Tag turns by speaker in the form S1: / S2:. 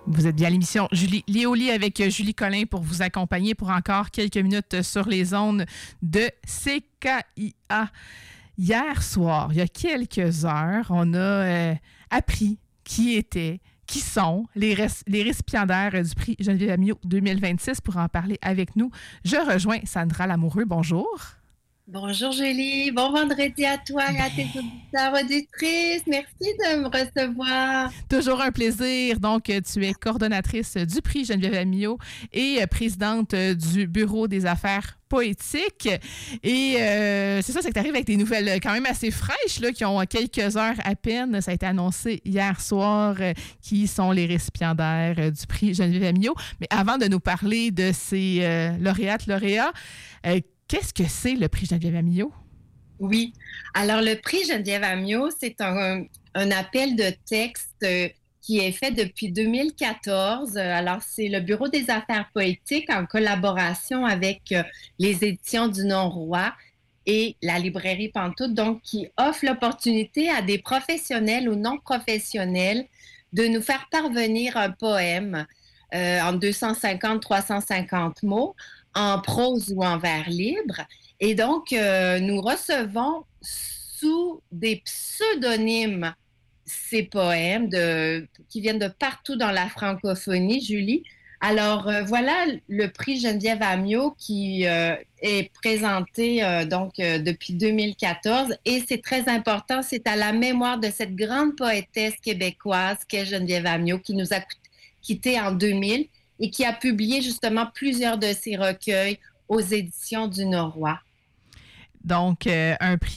S1: Vous êtes bien à l'émission Julie Léoli avec Julie Collin pour vous accompagner pour encore quelques minutes sur les ondes de CKIA. Hier soir, il y a quelques heures, on a appris qui sont les récipiendaires du prix Geneviève Amiot 2026. Pour en parler avec nous, je rejoins Sandra Lamoureux. Bonjour.
S2: Bonjour Julie, bon vendredi à toi et à tes auditeurs auditrices. Merci de me recevoir.
S1: Toujours un plaisir. Donc, tu es coordonnatrice du prix Geneviève Amiot et présidente du Bureau des affaires poétiques. Et c'est ça, c'est que tu arrives avec des nouvelles quand même assez fraîches, là, qui ont quelques heures à peine. Ça a été annoncé hier soir, qui sont les récipiendaires du prix Geneviève Amiot. Mais avant de nous parler de ces lauréats, qu'est-ce que c'est le prix Geneviève Amiot?
S2: Oui, alors le prix Geneviève Amiot, c'est un appel de texte qui est fait depuis 2014. Alors, c'est le Bureau des affaires poétiques en collaboration avec les éditions du Non-Roi et la librairie Pantoute, donc qui offre l'opportunité à des professionnels ou non professionnels de nous faire parvenir un poème en 250-350 mots, en prose ou en vers libre. Et donc, nous recevons sous des pseudonymes ces poèmes qui viennent de partout dans la francophonie, Julie. Alors, voilà le prix Geneviève Amiot qui est présenté depuis 2014. Et c'est très important, c'est à la mémoire de cette grande poétesse québécoise qu'est Geneviève Amiot, qui nous a quittés en 2000 et qui a publié justement plusieurs de ses recueils aux éditions du Non-Roi.
S1: Donc, un prix